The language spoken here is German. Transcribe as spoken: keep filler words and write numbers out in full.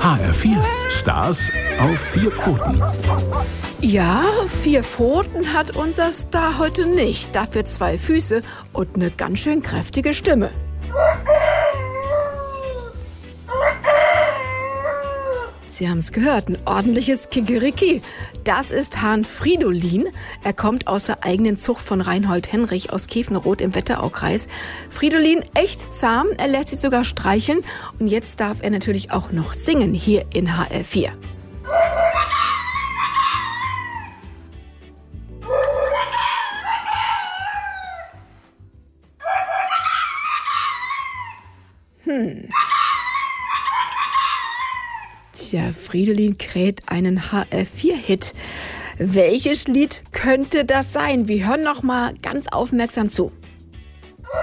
H R vier. Stars auf vier Pfoten. Ja, vier Pfoten hat unser Star heute nicht. Dafür zwei Füße und eine ganz schön kräftige Stimme. Sie haben es gehört, ein ordentliches Kikeriki. Das ist Hahn Fridolin. Er kommt aus der eigenen Zucht von Reinhold Henrich aus Kefenrod im Wetteraukreis. Fridolin echt zahm, er lässt sich sogar streicheln. Und jetzt darf er natürlich auch noch singen hier in H R vier. Hm. Tja, Fridolin kräht einen H R vier Hit. Welches Lied könnte das sein? Wir hören noch mal ganz aufmerksam zu.